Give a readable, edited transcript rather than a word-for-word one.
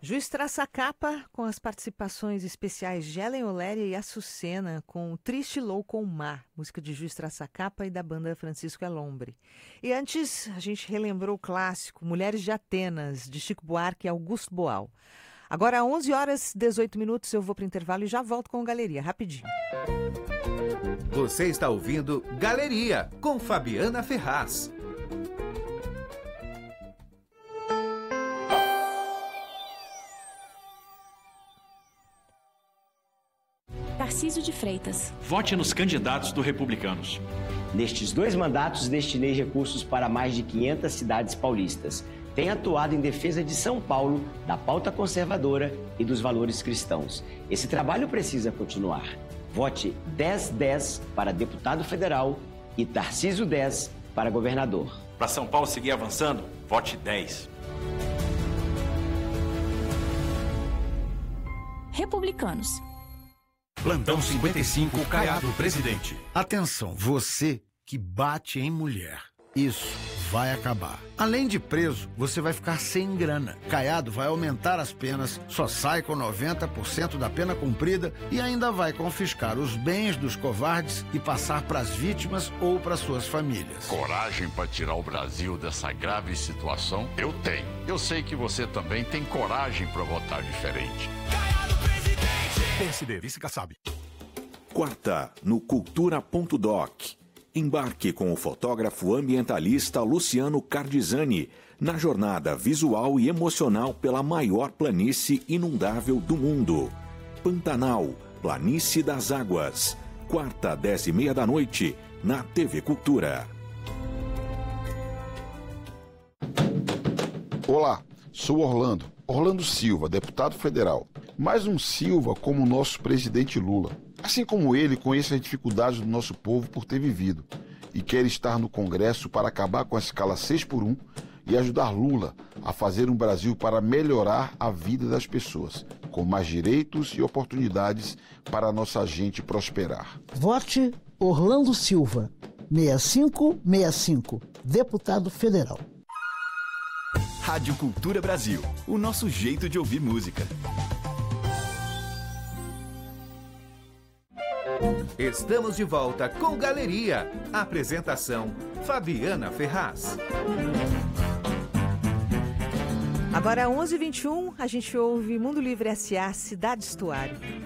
Juiz Traça Capa, com as participações especiais de Ellen Oléria e Açucena, com Triste Louco ou Mar, música de Juiz Traça Capa e da banda Francisco Elombre. E antes, a gente relembrou o clássico Mulheres de Atenas, de Chico Buarque e Augusto Boal. Agora, 11 horas e 18 minutos, eu vou para o intervalo e já volto com Galeria, rapidinho. Você está ouvindo Galeria, com Fabiana Ferraz. Tarcísio de Freitas. Vote nos candidatos do Republicanos. Nestes 2 mandatos, destinei recursos para mais de 500 cidades paulistas. Tenho atuado em defesa de São Paulo, da pauta conservadora e dos valores cristãos. Esse trabalho precisa continuar. Vote 1010 para deputado federal e Tarcísio 10 para governador. Para São Paulo seguir avançando, vote 10. Republicanos. Plantão 55, Caiado, presidente. Atenção, você que bate em mulher. Isso vai acabar. Além de preso, você vai ficar sem grana. Caiado vai aumentar as penas, só sai com 90% da pena cumprida e ainda vai confiscar os bens dos covardes e passar para as vítimas ou para suas famílias. Coragem para tirar o Brasil dessa grave situação? Eu tenho. Eu sei que você também tem coragem para votar diferente. PSD, vice-Kassab. Quarta, no Cultura.doc. Embarque com o fotógrafo ambientalista Luciano Cardizani na jornada visual e emocional pela maior planície inundável do mundo. Pantanal, Planície das Águas. Quarta, 10h30 da noite, na TV Cultura. Olá, sou Orlando Silva, deputado federal. Mais um Silva como o nosso presidente Lula. Assim como ele, conheço as dificuldades do nosso povo por ter vivido e quer estar no Congresso para acabar com a escala 6x1 e ajudar Lula a fazer um Brasil para melhorar a vida das pessoas, com mais direitos e oportunidades para a nossa gente prosperar. Vote Orlando Silva, 6565, deputado federal. Rádio Cultura Brasil, o nosso jeito de ouvir música. Estamos de volta com Galeria. Apresentação, Fabiana Ferraz. Agora, 11h21, a gente ouve Mundo Livre S.A. Cidade Estuário.